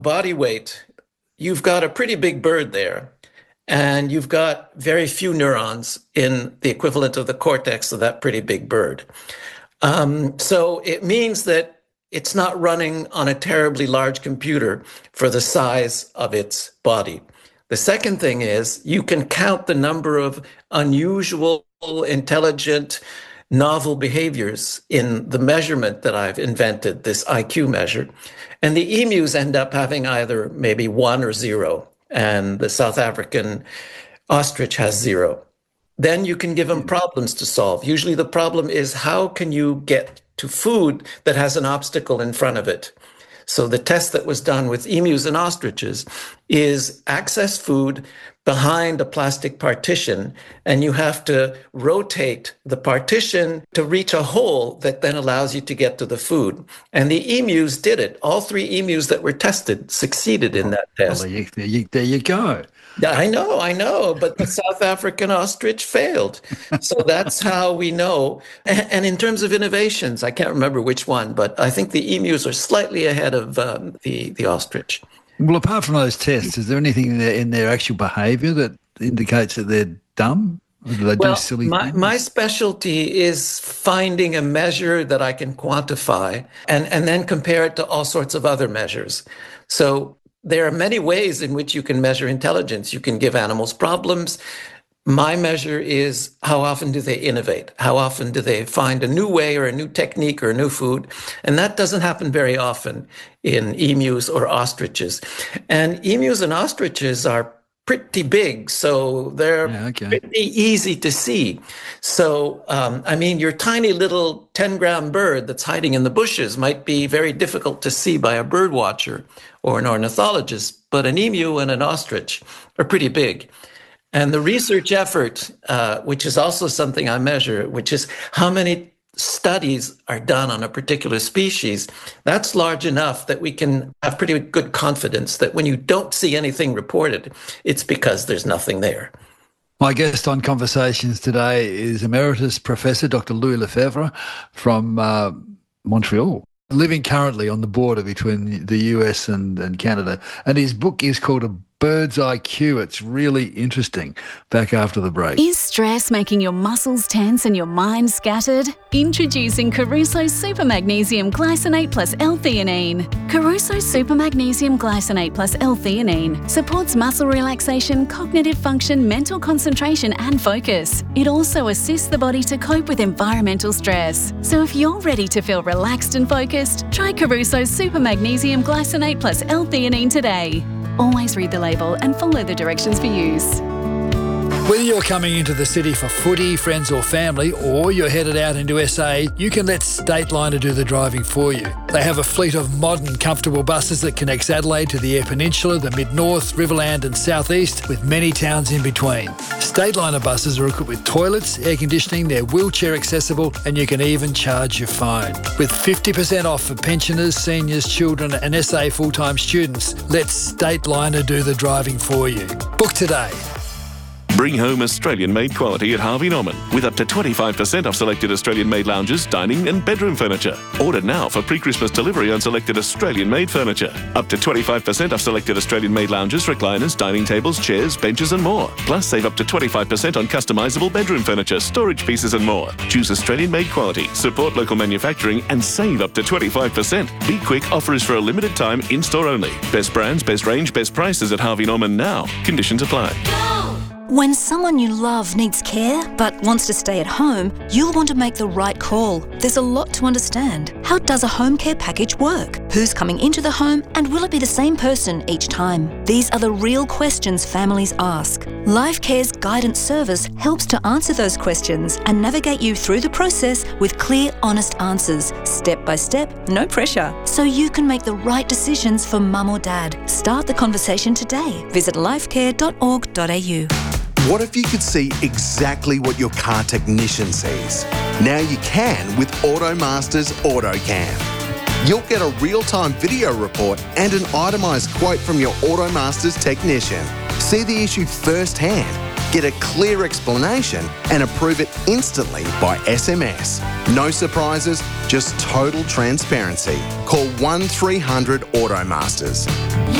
body weight, you've got a pretty big bird there, and you've got very few neurons in the equivalent of the cortex of that pretty big bird. So it means that it's not running on a terribly large computer for the size of its body. The second thing is you can count the number of unusual, intelligent, novel behaviors in the measurement that I've invented, this IQ measure. And the emus end up having either maybe 1 or 0, and the South African ostrich has 0. Then you can give them problems to solve. Usually the problem is, how can you get to food that has an obstacle in front of it? So the test that was done with emus and ostriches is access food behind a plastic partition, and you have to rotate the partition to reach a hole that then allows you to get to the food. And the emus did it. All 3 emus that were tested succeeded in that test. Well, there you go. Yeah, I know, but the South African ostrich failed. So that's how we know. And in terms of innovations, I can't remember which one, but I think the emus are slightly ahead of the ostrich. Well, apart from those tests, is there anything in their actual behaviour that indicates that they're dumb? Or do they do silly things? My specialty is finding a measure that I can quantify and then compare it to all sorts of other measures. So there are many ways in which you can measure intelligence. You can give animals problems. My measure is, how often do they innovate? How often do they find a new way or a new technique or a new food? And that doesn't happen very often in emus or ostriches. And emus and ostriches are pretty big, so they're pretty easy to see. So, your tiny little 10-gram bird that's hiding in the bushes might be very difficult to see by a bird watcher or an ornithologist, but an emu and an ostrich are pretty big. And the research effort, which is also something I measure, which is how many studies are done on a particular species, that's large enough that we can have pretty good confidence that when you don't see anything reported, it's because there's nothing there. My guest on Conversations today is Emeritus Professor Dr. Louis Lefebvre from Montreal, living currently on the border between the US and Canada. And his book is called A Bird's IQ. It's really interesting. Back after the break. Is stress making your muscles tense and your mind scattered? Introducing Caruso's Super Magnesium Glycinate plus L-theanine. Caruso's Super Magnesium Glycinate plus L-theanine supports muscle relaxation, cognitive function, mental concentration and focus. It also assists the body to cope with environmental stress. So if you're ready to feel relaxed and focused, try Caruso's Super Magnesium Glycinate plus L-theanine today. Always read the label and follow the directions for use. Whether you're coming into the city for footy, friends or family, or you're headed out into SA, you can let Stateliner do the driving for you. They have a fleet of modern, comfortable buses that connects Adelaide to the Eyre Peninsula, the Mid-North, Riverland and South East, with many towns in between. Stateliner buses are equipped with toilets, air conditioning, they're wheelchair accessible, and you can even charge your phone. With 50% off for pensioners, seniors, children and SA full-time students, let Stateliner do the driving for you. Book today. Bring home Australian-made quality at Harvey Norman with up to 25% off selected Australian-made lounges, dining and bedroom furniture. Order now for pre-Christmas delivery on selected Australian-made furniture. Up to 25% off selected Australian-made lounges, recliners, dining tables, chairs, benches and more. Plus, save up to 25% on customisable bedroom furniture, storage pieces and more. Choose Australian-made quality, support local manufacturing and save up to 25%. Be quick, offer is for a limited time, in-store only. Best brands, best range, best prices at Harvey Norman now. Conditions apply. When someone you love needs care but wants to stay at home, you'll want to make the right call. There's a lot to understand. How does a home care package work? Who's coming into the home and will it be the same person each time? These are the real questions families ask. LifeCare's guidance service helps to answer those questions and navigate you through the process with clear, honest answers, step by step, no pressure, so you can make the right decisions for mum or dad. Start the conversation today. Visit lifecare.org.au. What if you could see exactly what your car technician sees? Now you can with AutoMaster's AutoCam. You'll get a real-time video report and an itemised quote from your AutoMaster's technician. See the issue firsthand get a clear explanation and approve it instantly by SMS. No surprises, just total transparency. Call 1300 Automasters.